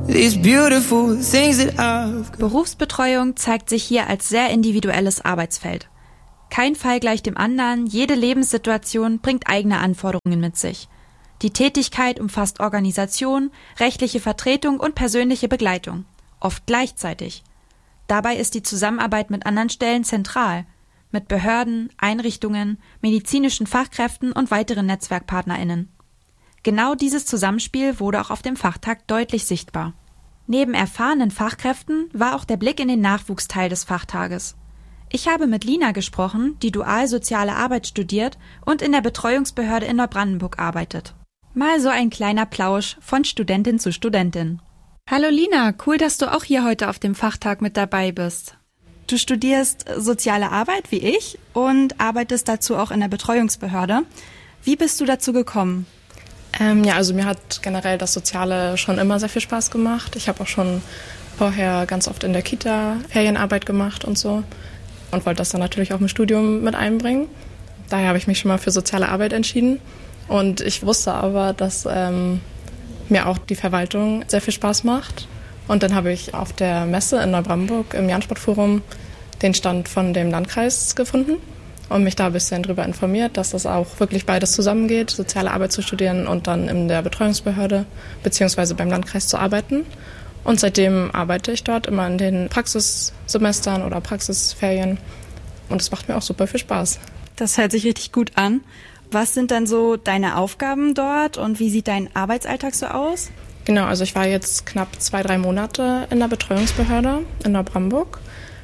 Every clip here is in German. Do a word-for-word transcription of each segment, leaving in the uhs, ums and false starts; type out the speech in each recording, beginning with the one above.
these beautiful things that I've got. Berufsbetreuung zeigt sich hier als sehr individuelles Arbeitsfeld. Kein Fall gleich dem anderen, jede Lebenssituation bringt eigene Anforderungen mit sich. Die Tätigkeit umfasst Organisation, rechtliche Vertretung und persönliche Begleitung, oft gleichzeitig. Dabei ist die Zusammenarbeit mit anderen Stellen zentral, mit Behörden, Einrichtungen, medizinischen Fachkräften und weiteren NetzwerkpartnerInnen. Genau dieses Zusammenspiel wurde auch auf dem Fachtag deutlich sichtbar. Neben erfahrenen Fachkräften war auch der Blick in den Nachwuchsteil des Fachtages. Ich habe mit Lina gesprochen, die dual soziale Arbeit studiert und in der Betreuungsbehörde in Neubrandenburg arbeitet. Mal so ein kleiner Plausch von Studentin zu Studentin. Hallo Lina, cool, dass du auch hier heute auf dem Fachtag mit dabei bist. Du studierst soziale Arbeit wie ich und arbeitest dazu auch in der Betreuungsbehörde. Wie bist du dazu gekommen? Ähm, ja, also mir hat generell das Soziale schon immer sehr viel Spaß gemacht. Ich habe auch schon vorher ganz oft in der Kita Ferienarbeit gemacht und so. Und wollte das dann natürlich auch im Studium mit einbringen. Daher habe ich mich schon mal für soziale Arbeit entschieden. Und ich wusste aber, dass ähm, mir auch die Verwaltung sehr viel Spaß macht. Und dann habe ich auf der Messe in Neubrandenburg im Jansportforum den Stand von dem Landkreis gefunden und mich da ein bisschen darüber informiert, dass das auch wirklich beides zusammengeht, soziale Arbeit zu studieren und dann in der Betreuungsbehörde beziehungsweise beim Landkreis zu arbeiten. Und seitdem arbeite ich dort immer in den Praxissemestern oder Praxisferien. Und es macht mir auch super viel Spaß. Das hört sich richtig gut an. Was sind dann so deine Aufgaben dort und wie sieht dein Arbeitsalltag so aus? Genau, also ich war jetzt knapp zwei, drei Monate in der Betreuungsbehörde in Neubrandenburg.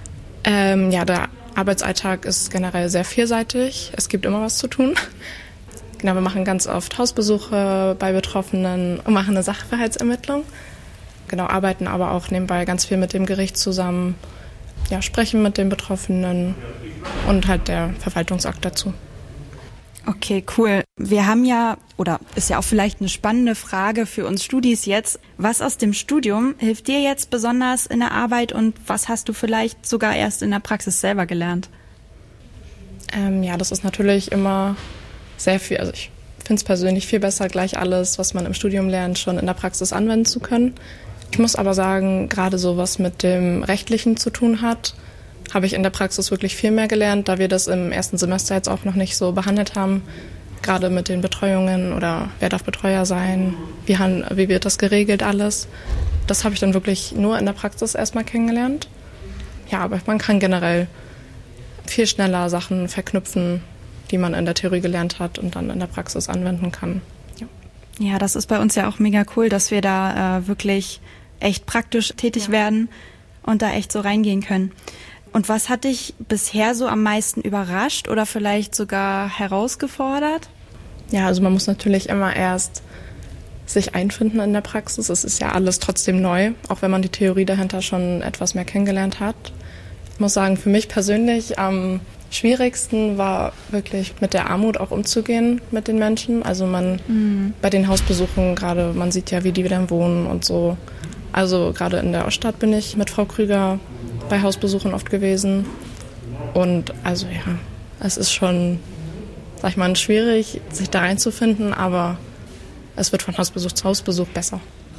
Ähm, ja, der Arbeitsalltag ist generell sehr vielseitig. Es gibt immer was zu tun. Genau, wir machen ganz oft Hausbesuche bei Betroffenen und machen eine Sachverhaltsermittlung. Genau, arbeiten aber auch nebenbei ganz viel mit dem Gericht zusammen, ja, sprechen mit den Betroffenen und halt der Verwaltungsakt dazu. Okay, cool. Wir haben ja, oder ist ja auch vielleicht eine spannende Frage für uns Studis jetzt, was aus dem Studium hilft dir jetzt besonders in der Arbeit und was hast du vielleicht sogar erst in der Praxis selber gelernt? Ähm, ja, das ist natürlich immer sehr viel, also ich finde es persönlich viel besser, gleich alles, was man im Studium lernt, schon in der Praxis anwenden zu können. Ich muss aber sagen, gerade so was mit dem Rechtlichen zu tun hat, habe ich in der Praxis wirklich viel mehr gelernt, da wir das im ersten Semester jetzt auch noch nicht so behandelt haben. Gerade mit den Betreuungen oder wer darf Betreuer sein, wie, han, wie wird das geregelt alles. Das habe ich dann wirklich nur in der Praxis erstmal kennengelernt. Ja, aber man kann generell viel schneller Sachen verknüpfen, die man in der Theorie gelernt hat und dann in der Praxis anwenden kann. Ja, ja, das ist bei uns ja auch mega cool, dass wir da äh, wirklich echt praktisch tätig ja. werden und da echt so reingehen können. Und was hat dich bisher so am meisten überrascht oder vielleicht sogar herausgefordert? Ja, also man muss natürlich immer erst sich einfinden in der Praxis. Es ist ja alles trotzdem neu, auch wenn man die Theorie dahinter schon etwas mehr kennengelernt hat. Ich muss sagen, für mich persönlich am schwierigsten war wirklich mit der Armut auch umzugehen mit den Menschen. Also man mhm. bei den Hausbesuchen gerade, man sieht ja, wie die wieder wohnen und so. Also gerade in der Oststadt bin ich mit Frau Krüger bei Hausbesuchen oft gewesen. Und also ja, es ist schon, sag ich mal, schwierig, sich da einzufinden, aber es wird von Hausbesuch zu Hausbesuch besser.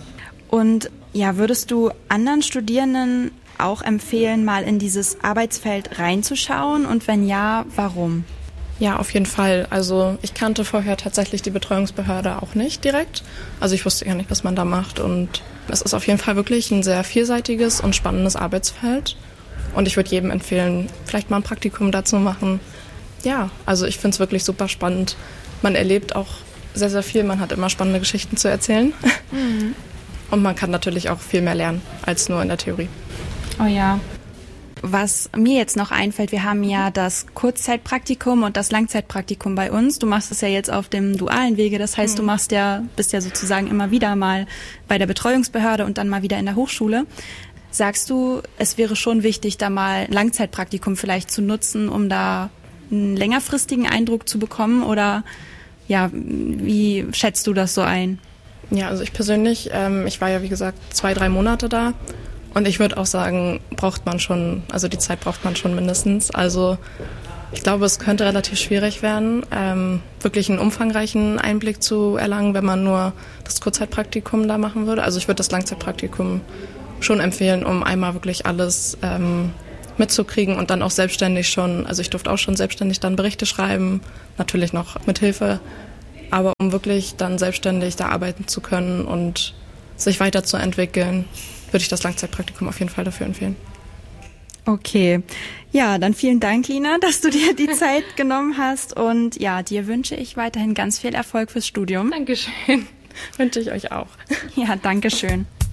Und ja, würdest du anderen Studierenden auch empfehlen, mal in dieses Arbeitsfeld reinzuschauen? Und wenn ja, warum? Ja, auf jeden Fall. Also ich kannte vorher tatsächlich die Betreuungsbehörde auch nicht direkt. Also ich wusste ja nicht, was man da macht. Und es ist auf jeden Fall wirklich ein sehr vielseitiges und spannendes Arbeitsfeld. Und ich würde jedem empfehlen, vielleicht mal ein Praktikum dazu machen. Ja, also ich finde es wirklich super spannend. Man erlebt auch sehr, sehr viel. Man hat immer spannende Geschichten zu erzählen. Mhm. Und man kann natürlich auch viel mehr lernen als nur in der Theorie. Oh ja. Was mir jetzt noch einfällt, wir haben ja das Kurzzeitpraktikum und das Langzeitpraktikum bei uns. Du machst es ja jetzt auf dem dualen Wege, das heißt, mhm. du machst ja, bist ja sozusagen immer wieder mal bei der Betreuungsbehörde und dann mal wieder in der Hochschule. Sagst du, es wäre schon wichtig, da mal ein Langzeitpraktikum vielleicht zu nutzen, um da einen längerfristigen Eindruck zu bekommen? Oder ja, wie schätzt du das so ein? Ja, also ich persönlich, ähm, ich war ja wie gesagt zwei, drei Monate da. Und ich würde auch sagen, braucht man schon, also die Zeit braucht man schon mindestens. Also Ich glaube, es könnte relativ schwierig werden, ähm, wirklich einen umfangreichen Einblick zu erlangen, wenn man nur das Kurzzeitpraktikum da machen würde. Also ich würde das Langzeitpraktikum schon empfehlen, um einmal wirklich alles ähm, mitzukriegen und dann auch selbstständig schon, also ich durfte auch schon selbstständig dann Berichte schreiben, natürlich noch mit Hilfe, aber um wirklich dann selbstständig da arbeiten zu können und sich weiterzuentwickeln, würde ich das Langzeitpraktikum auf jeden Fall dafür empfehlen. Okay, ja, dann vielen Dank, Lina, dass du dir die Zeit genommen hast und ja, dir wünsche ich weiterhin ganz viel Erfolg fürs Studium. Dankeschön, wünsche ich euch auch. Ja, danke schön.